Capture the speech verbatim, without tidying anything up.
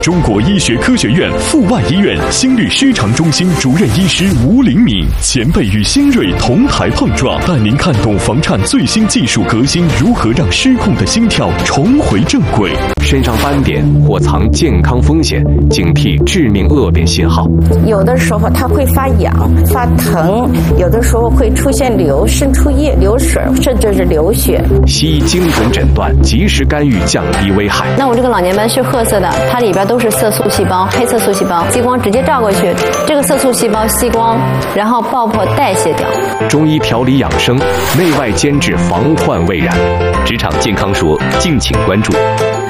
中国医学科学院阜外医院心律失常中心主任医师吴灵敏，前辈与新锐同台碰撞，带您看懂房颤最新技术革新如何让失控的心跳重回正轨。 身上斑点或藏健康风险，警惕致命恶变信号。 有的时候它会发痒、发疼，有的时候会出现流渗出液、流水，甚至是流血。 西医精准诊断，及时干预，降低危害。 那我这个老年斑是褐色的，它里边都是色素细胞，黑色素细胞，激光直接照过去，这个色素细胞吸光，然后爆破代谢掉。 中医调理养生，内外兼治，防患未然。 职场健康说，敬请关注。